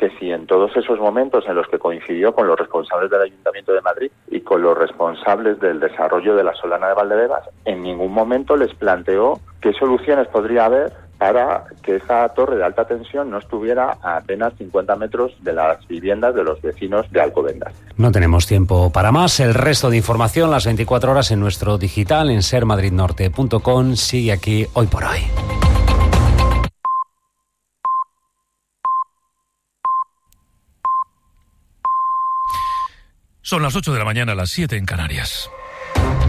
que si en todos esos momentos en los que coincidió con los responsables del Ayuntamiento de Madrid y con los responsables del desarrollo de la Solana de Valdebebas, en ningún momento les planteó qué soluciones podría haber para que esa torre de alta tensión no estuviera a apenas 50 metros de las viviendas de los vecinos de Alcobendas. No tenemos tiempo para más. El resto de información las 24 horas en nuestro digital en sermadridnorte.com. Sigue aquí Hoy por Hoy. Son las 8 de la mañana, las 7 en Canarias.